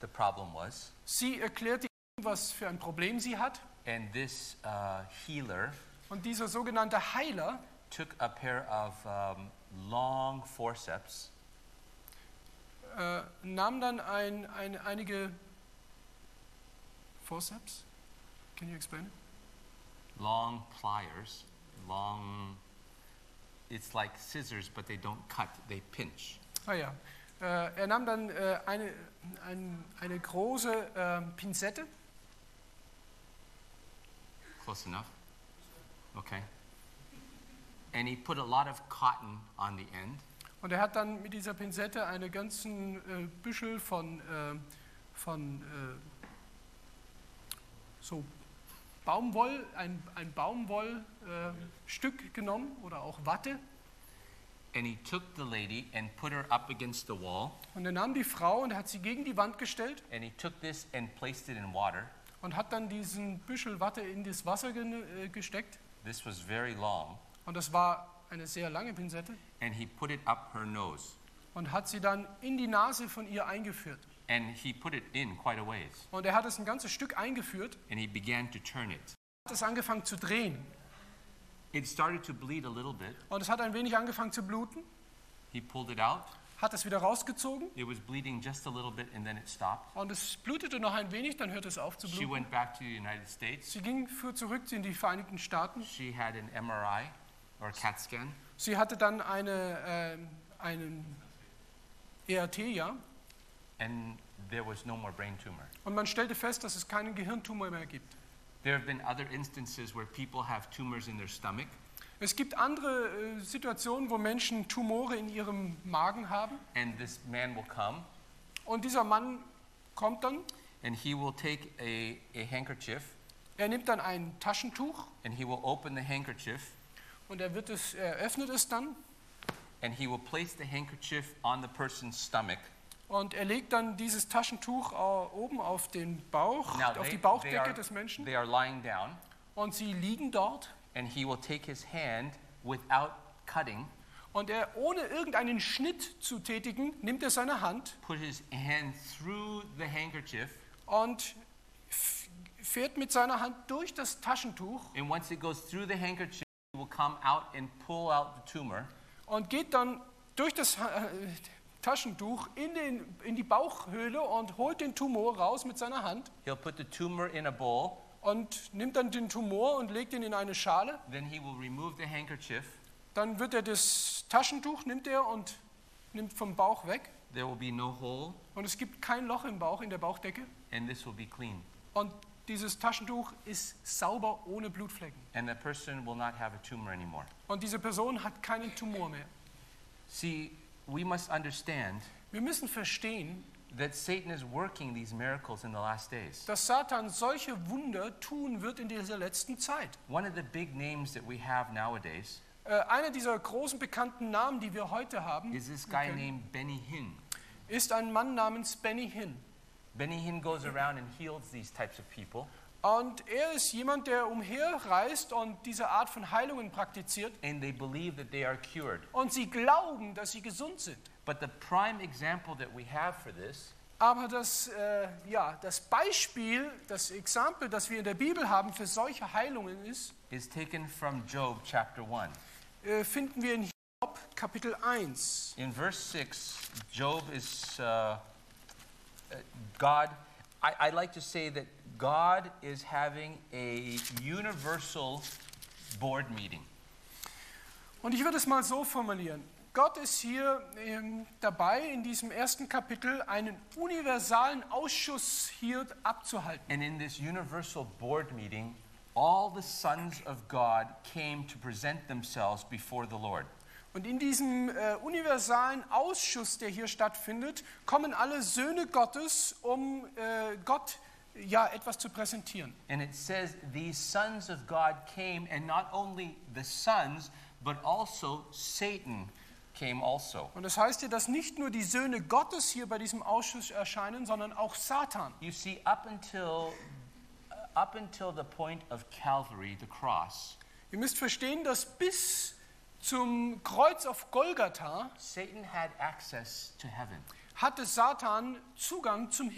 the problem was. Sie erklärt ihm, was für ein Problem sie hat. And this healer Und dieser sogenannte Heiler took a pair of long forceps nahm dann einige Forceps. Can you explain it? long pliers, it's like scissors, but they don't cut, they pinch. Ah ja, er nahm dann eine große Pinzette. Close enough? Okay. And he put a lot of cotton on the end. Und er hat dann mit dieser Pinzette einen ganzen Büschel von so Baumwoll, ein Baumwollstück genommen oder auch Watte. And he took the lady and put her up against the wall. Und er nahm die Frau und hat sie gegen die Wand gestellt. And he took this and placed it in water. Und hat dann diesen Büschel Watte in das Wasser gesteckt. This was very long. Und das war eine sehr lange Pinzette. And he put it up her nose. Und hat sie dann in die Nase von ihr eingeführt. And he put it in quite a ways. Und er hat es ein ganzes Stück eingeführt. And he began to turn it. Hat es angefangen zu drehen. It started to bleed a little bit. Und es hat ein wenig angefangen zu bluten. He pulled it out. Hat es wieder rausgezogen. It was bleeding just a little bit and then it stopped. Und es blutete noch ein wenig, dann hörte es auf zu She bluten. went back to the United States. Sie fuhr zurück in die Vereinigten Staaten. She had an MRI or a CAT scan. Sie hatte dann einen ERT, ja. And there was no more brain tumor. Und man stellte fest, dass es keinen Gehirntumor mehr gibt. There have been other instances where people have tumors in their stomach. Es gibt andere Situationen, wo Menschen Tumore in ihrem Magen haben. And this man will come. Und dieser Mann kommt dann. And he will take a handkerchief. Er nimmt dann ein Taschentuch. And he will open the handkerchief. Und er öffnet es dann. And he will place the handkerchief on the person's stomach. Und er legt dann dieses Taschentuch oben auf den Bauch, auf die Bauchdecke des Menschen. They are lying down. Und sie liegen dort. And he will take his hand without cutting. Und er, ohne irgendeinen Schnitt zu tätigen, nimmt er seine Hand. Put his hand through the handkerchief. Und fährt mit seiner Hand durch das Taschentuch. And once it goes through the handkerchief, he will come out and pull out the tumor. Und geht dann durch das Taschentuch in die Bauchhöhle und holt den Tumor raus mit seiner Hand. He'll put the tumor in a bowl. Und nimmt dann den Tumor und legt ihn in eine Schale. Then he will remove the handkerchief. Dann wird er das Taschentuch nimmt vom Bauch weg. There will be no hole. Und es gibt kein Loch im Bauch, in der Bauchdecke. And this will be clean. Und dieses Taschentuch ist sauber, ohne Blutflecken. And the person will not have a tumor anymore. Und diese Person hat keinen Tumor mehr. See, we must understand Wir müssen verstehen, that Satan is working these miracles in the last days. dass Satan solche Wunder tun wird in dieser letzten Zeit. One of the big names that we have nowadays Einer dieser großen bekannten Namen, die wir heute haben, is this guy named Benny Hinn. ist ein Mann namens Benny Hinn. Benny Hinn goes around and heals these types of people. Und er ist jemand, der umherreist und diese Art von Heilungen praktiziert. And they believe that they are cured. Und sie glauben, dass sie gesund sind. But the prime example that we have for this Aber das Beispiel, das Exempel, das wir in der Bibel haben für solche Heilungen is taken from Job chapter 1. Finden wir in Hiob Kapitel 1. In verse 6, Job is God. I like to say that God is having a universal board meeting. Und ich würde es mal so formulieren. Gott ist hier dabei, in diesem ersten Kapitel einen universalen Ausschuss hier abzuhalten. And in this universal board meeting, all the sons of God came to present themselves before the Lord. Und in diesem universalen Ausschuss, der hier stattfindet, kommen alle Söhne Gottes, um Gott etwas zu präsentieren. And it says these sons of God came, and not only the sons, but also Satan came also. Und das heißt ja, dass nicht nur die Söhne Gottes hier bei diesem Ausschuss erscheinen, sondern auch Satan. You see, up until the point of Calvary, the cross, Ihr müsst verstehen, dass bis zum Kreuz auf Golgatha Satan had access to heaven. hatte Satan Zugang zum Himmel.